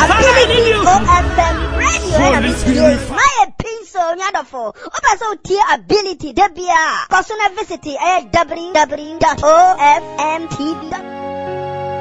Ability OFM radio my pinso nyadofo obaso tie ability debia kosona visit www.ofmtv.com